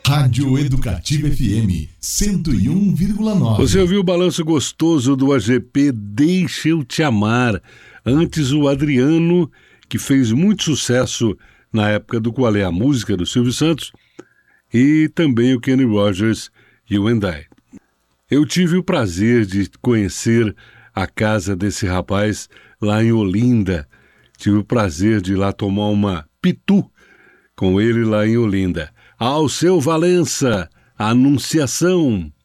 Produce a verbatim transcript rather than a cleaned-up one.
Rádio Educativa F M cento e um vírgula nove. Você ouviu o balanço gostoso do A G P Deixa Eu Te Amar. Antes o Adriano, que fez muito sucesso na época do Qual é a Música, do Silvio Santos, e também o Kenny Rogers, You and I. Eu tive o prazer de conhecer a casa desse rapaz lá em Olinda. Tive o prazer de ir lá tomar uma pitu com ele lá em Olinda. Alceu Valença, Anunciação.